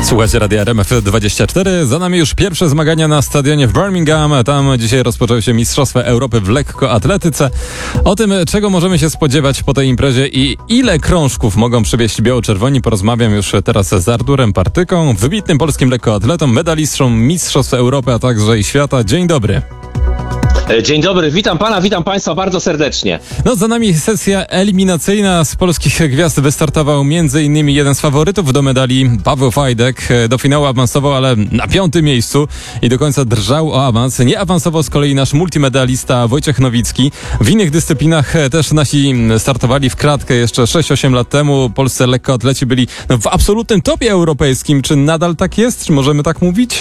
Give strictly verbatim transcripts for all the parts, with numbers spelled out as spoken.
Słuchajcie Radia R M F dwadzieścia cztery. Za nami już pierwsze zmagania na stadionie w Birmingham. Tam dzisiaj rozpoczęły się Mistrzostwa Europy w lekkoatletyce. O tym, czego możemy się spodziewać po tej imprezie i ile krążków mogą przywieźć biało-czerwoni, porozmawiam już teraz z Arturem Partyką, wybitnym polskim lekkoatletą, medalistą Mistrzostw Europy, a także i świata. Dzień dobry. Dzień dobry, witam pana, witam państwa bardzo serdecznie. No, za nami sesja eliminacyjna. Z polskich gwiazd wystartował między innymi jeden z faworytów do medali, Paweł Fajdek. Do finału awansował, ale na piątym miejscu i do końca drżał o awans. Nie awansował z kolei nasz multimedalista Wojciech Nowicki. W innych dyscyplinach też nasi startowali w kratkę jeszcze sześć osiem lat temu. Polscy lekkoatleci byli no, w absolutnym topie europejskim. Czy nadal tak jest? Czy możemy tak mówić?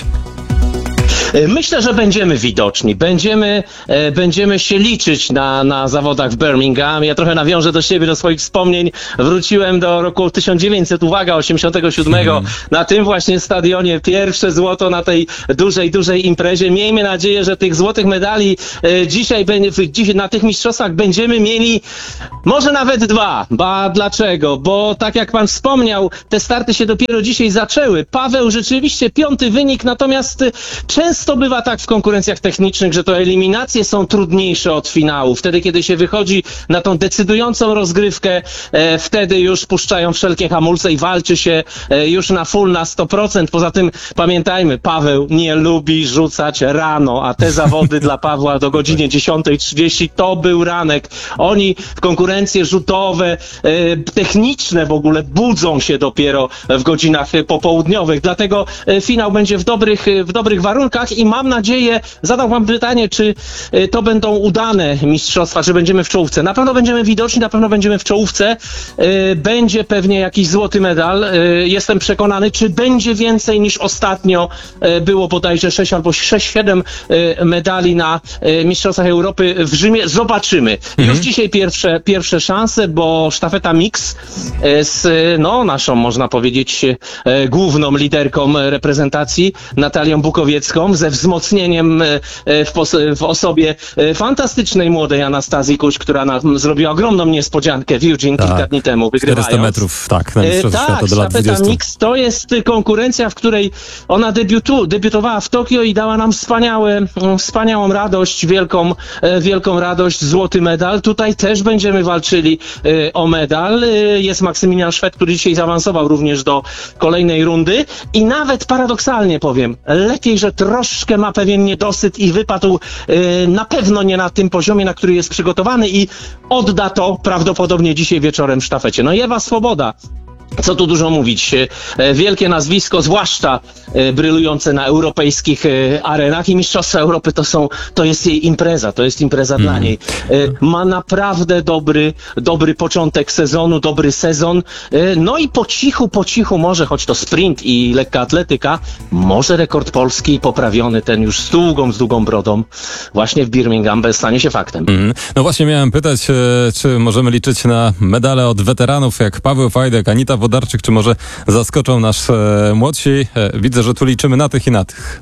Myślę, że będziemy widoczni, będziemy, e, będziemy się liczyć na, na zawodach w Birmingham. Ja trochę nawiążę do siebie, do swoich wspomnień. Wróciłem do roku tysiąc dziewięćset, uwaga, osiemdziesiątego siódmego. Hmm. Na tym właśnie stadionie pierwsze złoto na tej dużej, dużej imprezie. Miejmy nadzieję, że tych złotych medali e, dzisiaj, dziś, na tych mistrzostwach będziemy mieli może nawet dwa. Ba, dlaczego? Bo tak jak pan wspomniał, te starty się dopiero dzisiaj zaczęły. Paweł rzeczywiście piąty wynik, natomiast często Często bywa tak w konkurencjach technicznych, że to eliminacje są trudniejsze od finału. Wtedy, kiedy się wychodzi na tą decydującą rozgrywkę, e, wtedy już puszczają wszelkie hamulce i walczy się e, już na full, na sto procent. Poza tym pamiętajmy, Paweł nie lubi rzucać rano, a te zawody dla Pawła do godziny dziesiątej trzydzieści to był ranek. Oni w konkurencje rzutowe, e, techniczne w ogóle budzą się dopiero w godzinach popołudniowych. Dlatego e, finał będzie w dobrych, w dobrych warunkach. I mam nadzieję, zadam wam pytanie, czy to będą udane mistrzostwa, czy będziemy w czołówce. Na pewno będziemy widoczni, na pewno będziemy w czołówce. Będzie pewnie jakiś złoty medal. Jestem przekonany, czy będzie więcej niż ostatnio było bodajże sześć albo sześć siedem medali na Mistrzostwach Europy w Rzymie. Zobaczymy. Mhm. Już dzisiaj pierwsze, pierwsze szanse, bo sztafeta mix z no, naszą, można powiedzieć, główną liderką reprezentacji, Natalią Bukowiecką, ze wzmocnieniem w, pos- w osobie fantastycznej młodej Anastazji Kuś, która nam zrobiła ogromną niespodziankę w Eugene tak. kilka dni temu, wygrywając. czterysta metrów, tak, na Mistrzostwach e, Świata tak, do lat dwudziestu. Mix to jest konkurencja, w której ona debiutu, debiutowała w Tokio i dała nam wspaniałe, wspaniałą radość, wielką, wielką radość, złoty medal. Tutaj też będziemy walczyli e, o medal. E, jest Maksymilian Szwed, który dzisiaj zaawansował również do kolejnej rundy i nawet paradoksalnie powiem, lepiej, że troszkę ma pewien niedosyt i wypadł yy, na pewno nie na tym poziomie, na który jest przygotowany i odda to prawdopodobnie dzisiaj wieczorem w sztafecie. No i Ewa Swoboda. Co tu dużo mówić, wielkie nazwisko, zwłaszcza brylujące na europejskich arenach i Mistrzostwa Europy to są, to jest jej impreza, to jest impreza mm. dla niej. Ma naprawdę dobry, dobry początek sezonu, dobry sezon, no i po cichu, po cichu może, choć to sprint i lekka atletyka, może rekord Polski poprawiony, ten już z długą, z długą brodą, właśnie w Birmingham stanie się faktem. Mm. No właśnie miałem pytać, czy możemy liczyć na medale od weteranów jak Paweł Fajdek, Anita Wodarczyk, czy może zaskoczą nas e, młodsi? E, widzę, że tu liczymy na tych i na tych.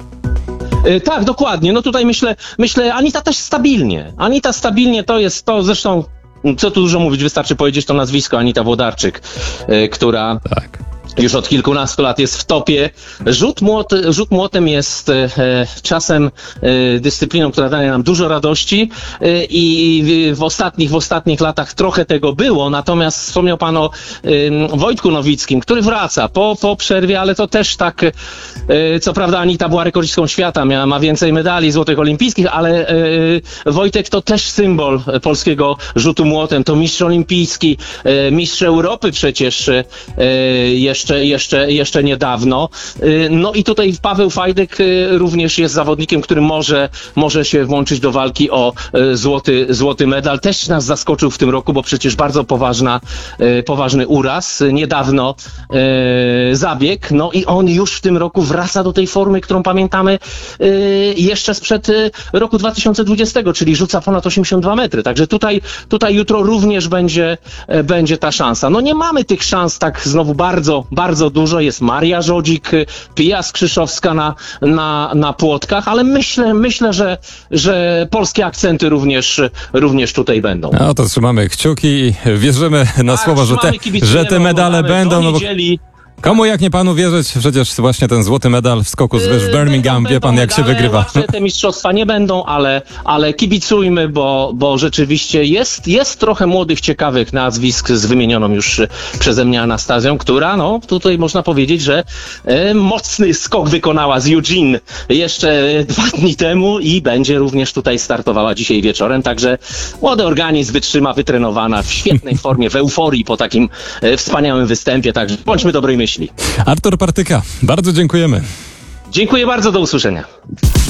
E, tak, dokładnie. No tutaj myślę, myślę, Anita też stabilnie. Anita stabilnie to jest to, zresztą, co tu dużo mówić, wystarczy powiedzieć to nazwisko Anita Wodarczyk, e, która... Tak. Już od kilkunastu lat jest w topie. Rzut, młot, rzut młotem jest e, czasem e, dyscypliną, która daje nam dużo radości e, i w ostatnich, w ostatnich latach trochę tego było. Natomiast wspomniał pan o e, Wojtku Nowickim, który wraca po, po przerwie, ale to też tak, e, co prawda Anita była rekordzistką świata, miała, ma więcej medali złotych olimpijskich, ale e, Wojtek to też symbol polskiego rzutu młotem. To mistrz olimpijski, e, mistrz Europy przecież e, jeszcze Jeszcze, jeszcze, jeszcze niedawno. No i tutaj Paweł Fajdek również jest zawodnikiem, który może, może się włączyć do walki o złoty, złoty medal. Też nas zaskoczył w tym roku, bo przecież bardzo poważna, poważny uraz. Niedawno e, zabieg. No i on już w tym roku wraca do tej formy, którą pamiętamy e, jeszcze sprzed roku dwa tysiące dwudziestego, czyli rzuca ponad osiemdziesiąt dwa metry. Także tutaj, tutaj jutro również będzie, będzie ta szansa. No nie mamy tych szans tak znowu bardzo, bardzo dużo. Jest Maria Żodzik, Pia Skrzyszowska na, na, na płotkach, ale myślę, myślę, że, że polskie akcenty również, również tutaj będą. No to trzymamy kciuki i wierzymy na tak, słowo, że te, że te medale będą. No bo Komu jak nie panu wierzyć? Przecież właśnie ten złoty medal w skoku z wyż w Birmingham, Będą- wie pan będą jak się medale, wygrywa. Łatwe te mistrzostwa nie będą, ale, ale kibicujmy, bo, bo rzeczywiście jest, jest trochę młodych, ciekawych nazwisk z wymienioną już przeze mnie Anastazją, która, no tutaj można powiedzieć, że e, mocny skok wykonała z Eugene jeszcze dwa dni temu i będzie również tutaj startowała dzisiaj wieczorem, także młody organizm wytrzyma, wytrenowana, w świetnej formie, w euforii po takim e, wspaniałym występie, także bądźmy dobrej myśli. Artur Partyka, bardzo dziękujemy. Dziękuję bardzo, do usłyszenia.